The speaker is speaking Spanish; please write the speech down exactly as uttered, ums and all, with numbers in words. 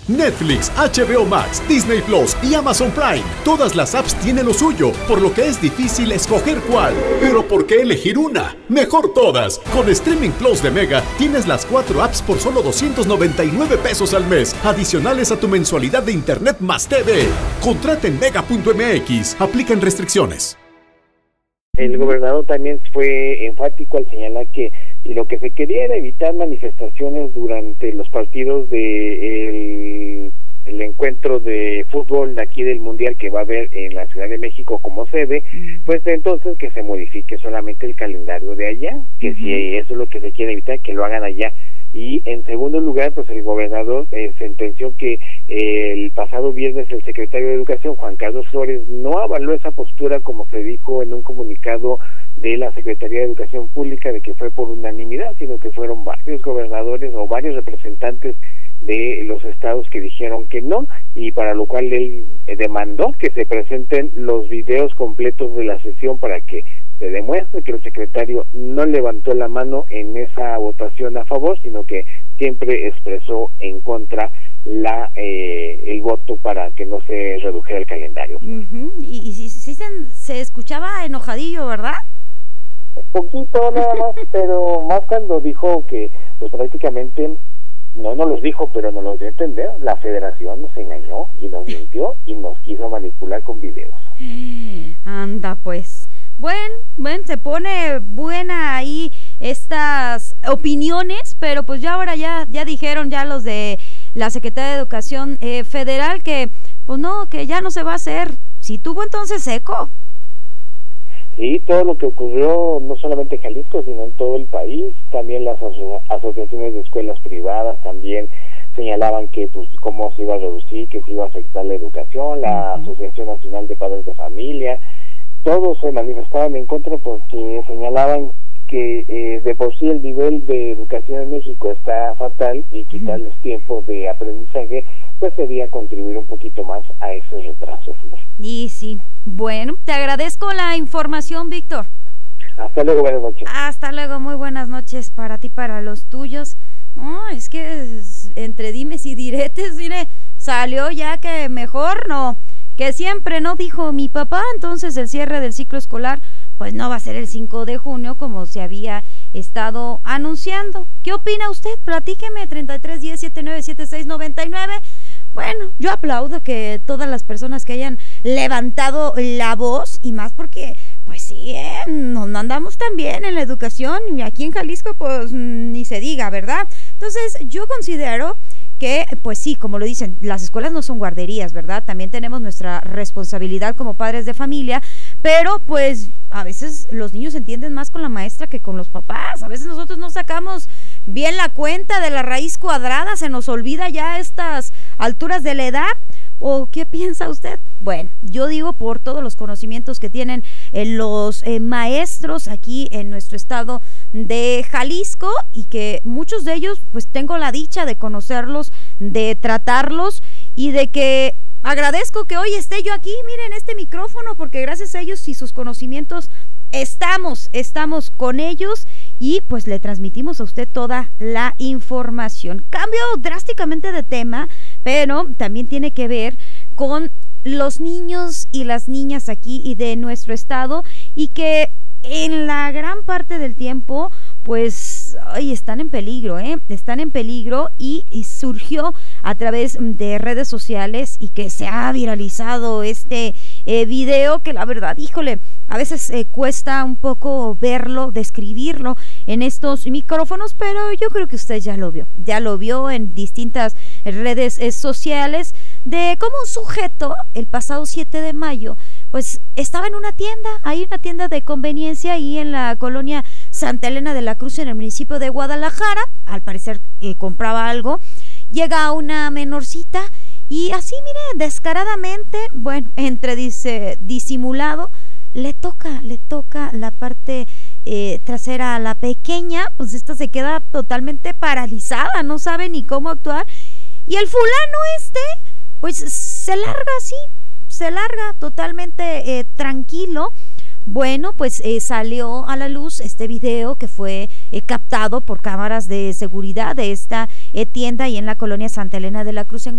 Netflix, H B O Max, Disney Plus y Amazon Prime. Todas las apps tienen lo suyo, por lo que es difícil escoger cuál. Pero ¿por qué elegir una? Mejor todas. Con Streaming Plus de Mega tienes las cuatro apps por solo doscientos noventa y nueve pesos al mes, adicionales a tu mensualidad de Internet más T V. Contrata en mega punto m x. Aplican restricciones. El gobernador también fue enfático al señalar que lo que se quería era evitar manifestaciones durante los partidos de el, el encuentro de fútbol de aquí del Mundial que va a haber en la Ciudad de México como sede, pues entonces que se modifique solamente el calendario de allá, que uh-huh. si eso es lo que se quiere evitar, que lo hagan allá. Y en segundo lugar, pues el gobernador eh, sentenció que eh, el pasado viernes el secretario de Educación, Juan Carlos Flores, no avaló esa postura como se dijo en un comunicado de la Secretaría de Educación Pública de que fue por unanimidad, sino que fueron varios gobernadores o varios representantes de los estados que dijeron que no, y para lo cual él eh, demandó que se presenten los videos completos de la sesión para que se demuestre que el secretario no levantó la mano en esa votación a favor, sino que siempre expresó en contra la eh, el voto para que no se redujera el calendario. Uh-huh. Y, y sí, sí se, se escuchaba enojadillo, ¿verdad? Poquito nada más, pero más cuando dijo que pues prácticamente no nos los dijo, pero nos los dio a entender. La federación nos engañó y nos mintió y nos quiso manipular con videos. Anda pues. Bueno, bueno, se pone buena ahí estas opiniones, pero pues ya ahora ya, ya dijeron ya los de la Secretaría de Educación eh, Federal que pues no, que ya no se va a hacer. Si tuvo entonces eco. Sí, todo lo que ocurrió no solamente en Jalisco, sino en todo el país, también las aso- asociaciones de escuelas privadas también señalaban que pues cómo se iba a reducir, que se iba a afectar la educación, la uh-huh. Asociación Nacional de Padres de Familia, todos se manifestaban en contra porque señalaban que eh, de por sí el nivel de educación en México está fatal y quitarles uh-huh. tiempo de aprendizaje pues sería contribuir un poquito más a ese retraso, Flor. Y sí, bueno, te agradezco la información, Víctor. Hasta luego, buenas noches. Hasta luego, muy buenas noches para ti, para los tuyos. No, es que es, entre dimes y diretes, mire, salió ya que mejor no, que siempre no dijo mi papá, entonces el cierre del ciclo escolar pues no va a ser el cinco de junio como se había estado anunciando. ¿Qué opina usted? Platíqueme, treinta y tres diez setenta y nueve setenta y seis noventa y nueve. Bueno, yo aplaudo que todas las personas que hayan levantado la voz, y más porque, pues sí, eh, no, no andamos tan bien en la educación, y aquí en Jalisco, pues ni se diga, ¿verdad? Entonces, yo considero que, pues sí, como lo dicen, las escuelas no son guarderías, ¿verdad? También tenemos nuestra responsabilidad como padres de familia, pero pues a veces los niños entienden más con la maestra que con los papás. A veces nosotros no sacamos bien la cuenta de la raíz cuadrada, se nos olvida ya a estas alturas de la edad. ¿O qué piensa usted? Bueno, yo digo por todos los conocimientos que tienen eh, los eh, maestros aquí en nuestro estado de Jalisco, y que muchos de ellos pues tengo la dicha de conocerlos, de tratarlos, y de que agradezco que hoy esté yo aquí, miren, este micrófono, porque gracias a ellos y sus conocimientos estamos, estamos con ellos, y pues le transmitimos a usted toda la información. Cambio drásticamente de tema, pero también tiene que ver con los niños y las niñas aquí y de nuestro estado, y que en la gran parte del tiempo pues ay, están en peligro, ¿eh? Están en peligro y, y surgió a través de redes sociales, y que se ha viralizado este eh, video que la verdad, híjole, a veces eh, cuesta un poco verlo, describirlo en estos micrófonos, pero yo creo que usted ya lo vio, ya lo vio en distintas redes eh, sociales, de cómo un sujeto el pasado siete de mayo pues estaba en una tienda, hay una tienda de conveniencia ahí en la colonia Santa Elena de la Cruz, en el municipio de Guadalajara. Al parecer eh, compraba algo, llega una menorcita y así, mire, descaradamente, bueno, entre dice disimulado, le toca, le toca la parte eh, trasera a la pequeña, pues esta se queda totalmente paralizada, no sabe ni cómo actuar, y el fulano este, pues se larga así, se larga totalmente eh, tranquilo. Bueno, pues eh, salió a la luz este video que fue eh, captado por cámaras de seguridad de esta eh, tienda y en la colonia Santa Elena de la Cruz en